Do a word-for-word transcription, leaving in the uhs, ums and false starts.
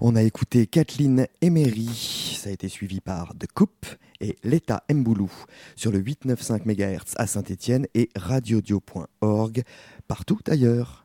On a écouté Kathleen Emery, ça a été suivi par The Coupe et Leta Mboulou sur le huit cent quatre-vingt-quinze mégahertz à Saint-Étienne et radiodio point org partout ailleurs.